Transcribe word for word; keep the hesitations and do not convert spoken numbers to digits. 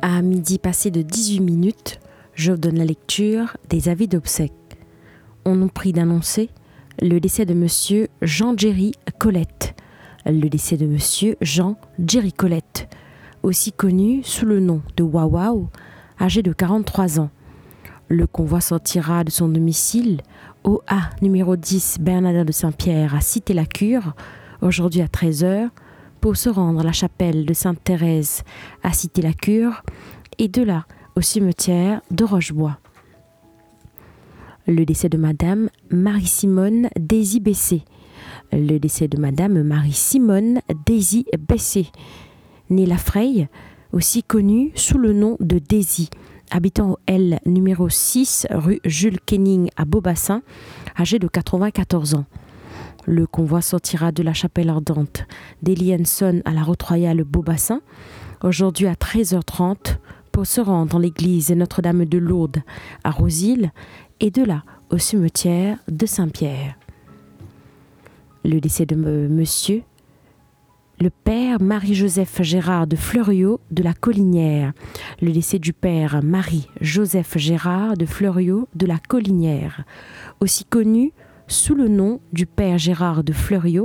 À midi passé de dix-huit minutes, je vous donne la lecture des avis d'obsèques. On nous prie d'annoncer le décès de Monsieur Jean-Jerry Colette, le décès de Monsieur Jean-Jerry Colette, aussi connu sous le nom de Wawaw, âgé de quarante-trois ans. Le convoi sortira de son domicile au A numéro dix Bernardin de Saint-Pierre à Cité-la-Cure, aujourd'hui à treize heures, pour se rendre à la chapelle de Sainte-Thérèse à Cité-la-Cure et de là au cimetière de Rochebois. Le décès de Madame Marie-Simone Daisy Bessé. Le décès de Madame Marie-Simone Daisy Bessé, née Lafreille, aussi connue sous le nom de Daisy, habitant au L numéro six rue Jules Kenning à Beaubassin, âgée de quatre-vingt-quatorze ans. Le convoi sortira de la chapelle ardente d'Elienson à la route royale Beaubassin, aujourd'hui à treize heures trente, pour se rendre dans l'église Notre-Dame de Lourdes à Rosil et de là au cimetière de Saint-Pierre. Le décès de euh, monsieur le père Marie-Joseph Gérard de Fleuriot de la Collinière. Le décès du père Marie-Joseph Gérard de Fleuriot de la Collinière, aussi connu sous le nom du père Gérard de Fleuriot,